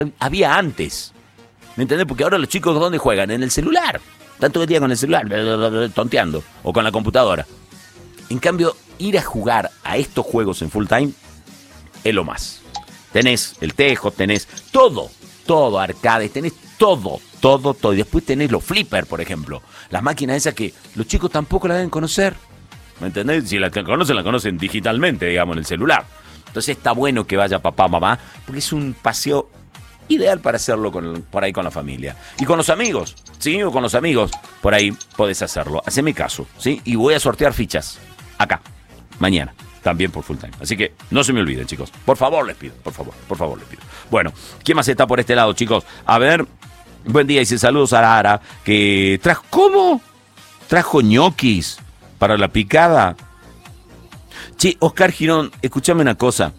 había antes. ¿Me entendés? Porque ahora los chicos, ¿dónde juegan? En el celular. Están todo el día con el celular, tonteando, o con la computadora. En cambio, ir a jugar a estos juegos en full time es lo más. Tenés el tejo, tenés todo, arcades, tenés todo. Y después tenés los flippers, por ejemplo. Las máquinas esas que los chicos tampoco las deben conocer. ¿Me entendés? Si la conocen digitalmente, digamos, en el celular. Entonces está bueno que vaya papá, mamá, porque es un paseo ideal para hacerlo por ahí con la familia. Y con los amigos, ¿sí? O con los amigos, por ahí podés hacerlo. Haceme caso, ¿sí? Y voy a sortear fichas acá, mañana, también por full time. Así que no se me olviden, chicos. Por favor les pido, por favor les pido. Bueno, ¿quién más está por este lado, chicos? A ver, buen día, dice saludos a Ara, que trajo, ¿cómo? Trajo ñoquis para la picada. Che, Oscar Girón, escúchame una cosa.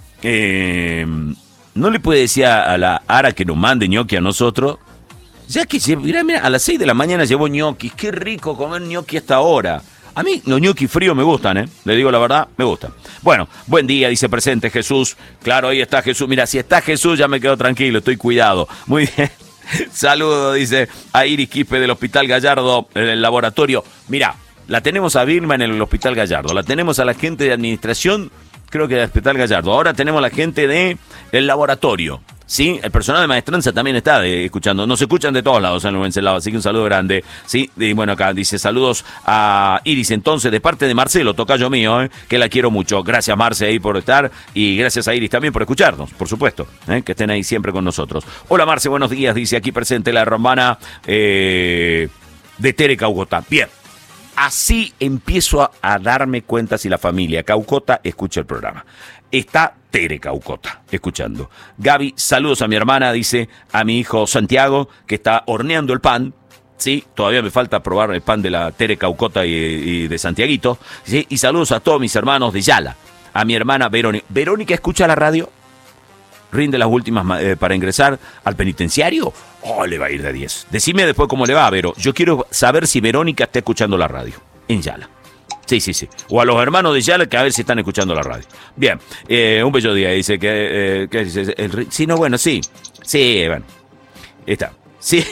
¿No le puede decir a la Ara que nos mande ñoqui a nosotros? Ya que, mira, a las 6 de la mañana llevó ñoquis. Qué rico comer ñoqui hasta ahora. A mí los ñoquis fríos me gustan, ¿eh? Le digo la verdad, me gustan. Bueno, buen día, dice presente Jesús. Claro, ahí está Jesús. Mira, si está Jesús ya me quedo tranquilo, estoy cuidado. Muy bien. Saludos, dice a Iris Quispe del Hospital Gallardo, en el laboratorio. Mira, la tenemos a Vilma en el Hospital Gallardo. La tenemos a la gente de administración, creo que del Hospital Gallardo. Ahora tenemos a la gente del laboratorio. Sí, el personal de maestranza también está escuchando. Nos escuchan de todos lados en el Wenceslao, así que un saludo grande. Sí, y bueno, acá dice saludos a Iris, entonces, de parte de Marcelo, tocayo mío, que la quiero mucho. Gracias, Marce, ahí por estar, y gracias a Iris también por escucharnos, por supuesto, que estén ahí siempre con nosotros. Hola, Marce, buenos días, dice aquí presente la hermana de Tere Caucota. Bien, así empiezo a darme cuenta si la familia Caucota escucha el programa. Está Tere Caucota escuchando. Gaby, saludos a mi hermana, dice a mi hijo Santiago, que está horneando el pan. Sí, todavía me falta probar el pan de la Tere Caucota y de Santiaguito. ¿Sí? Y saludos a todos mis hermanos de Yala. A mi hermana Verónica. ¿Verónica escucha la radio? ¿Rinde las últimas para ingresar al penitenciario? Oh, le va a ir de 10. Decime después cómo le va, Vero. Yo quiero saber si Verónica está escuchando la radio en Yala. Sí. O a los hermanos de Yala que a ver si están escuchando la radio. Bien, un bello día, dice que dice, sí, no, bueno, sí, bueno, está, sí,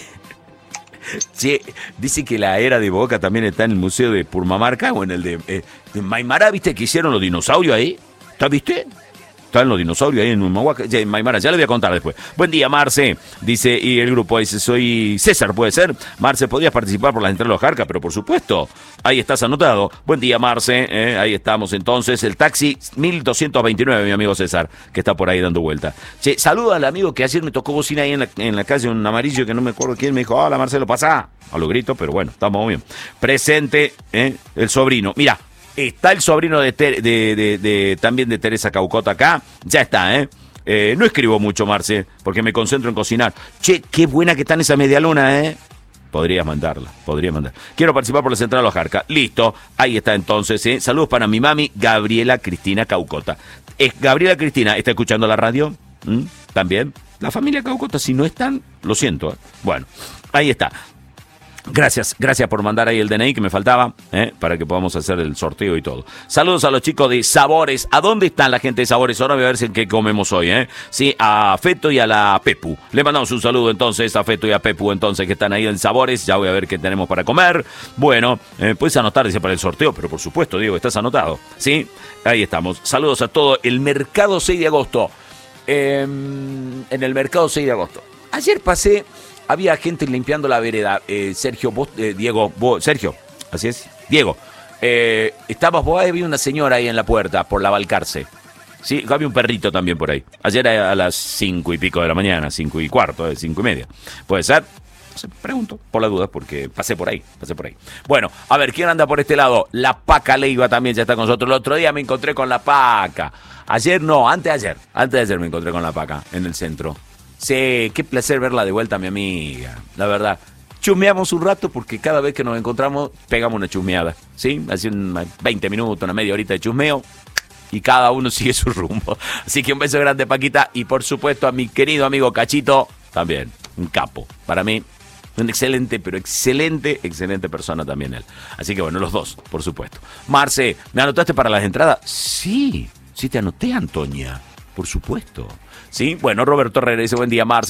dice que la era de Boca también está en el museo de Purmamarca o en el de Maimara, ¿viste que hicieron los dinosaurios ahí? ¿Está, viste? Están los dinosaurios ahí en Maimara, ya le voy a contar después. Buen día, Marce, dice, y el grupo dice, soy César, ¿puede ser? Marce, ¿podrías participar por la entrada de los Jarcas? Pero por supuesto, ahí estás anotado. Buen día, Marce, ahí estamos entonces. El taxi 1229, mi amigo César, que está por ahí dando vuelta. Che, saludo al amigo que ayer me tocó bocina ahí en la calle, un amarillo que no me acuerdo quién, me dijo, hola, Marcelo, pasá. A lo grito, pero bueno, estamos bien. Presente, el sobrino. Mira. Está el sobrino también de Teresa Caucota acá. Ya está, no escribo mucho, Marce, porque me concentro en cocinar. Che, qué buena que está en esa medialuna, Podrías mandarla. Quiero participar por la Central de los Jarcas. Listo, ahí está entonces, Saludos para mi mami, Gabriela Cristina Caucota. Gabriela Cristina, ¿está escuchando la radio? ¿También? La familia Caucota, si no están, lo siento. Bueno, ahí está. Gracias por mandar ahí el DNI que me faltaba, para que podamos hacer el sorteo y todo. Saludos a los chicos de Sabores. ¿A dónde están la gente de Sabores? Ahora voy a ver si en qué comemos hoy, Sí, a Feto y a la Pepu. Le mandamos un saludo entonces a Feto y a Pepu, entonces, que están ahí en Sabores. Ya voy a ver qué tenemos para comer. Bueno, puedes anotar, dice, para el sorteo, pero por supuesto, Diego, estás anotado. Sí, ahí estamos. Saludos a todo el Mercado 6 de agosto. En el Mercado 6 de agosto. Ayer pasé... Había gente limpiando la vereda. Sergio, Sergio, así es, Diego. Estabas vos, había una señora ahí en la puerta por la Balcarce. Sí, había un perrito también por ahí. Ayer a las 5 y pico de la mañana, 5 y cuarto, 5 y media. ¿Puede ser? Pregunto, por la duda, porque pasé por ahí. Bueno, a ver, ¿quién anda por este lado? La Paca Leiva también ya está con nosotros. El otro día me encontré con la Paca. Ayer no, antes de ayer me encontré con la Paca en el centro. Sí, qué placer verla de vuelta, mi amiga, la verdad. Chusmeamos un rato porque cada vez que nos encontramos pegamos una chusmeada, ¿sí? Hace 20 minutos, una media horita de chusmeo y cada uno sigue su rumbo. Así que un beso grande, Paquita, y por supuesto a mi querido amigo Cachito, también, un capo. Para mí, un excelente persona también él. Así que bueno, los dos, por supuesto. Marce, ¿me anotaste para las entradas? Sí te anoté, Antonia. Por supuesto. ¿Sí? Bueno, Roberto Herrera dice, buen día, Marce.